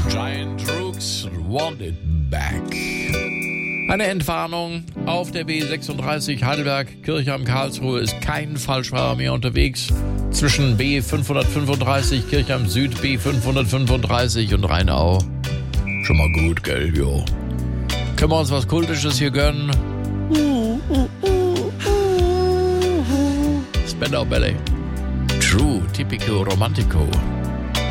Giant Rooks Want It Back. Eine Entwarnung auf der B36 Heidelberg-Kirchheim Karlsruhe ist kein Falschfahrer mehr unterwegs. Zwischen B535 Kirchheim Süd, B535 und Rheinau. Schon mal gut, gell, jo. Können wir uns was Kultisches hier gönnen? Spandau Ballet. True, Typico Romantico.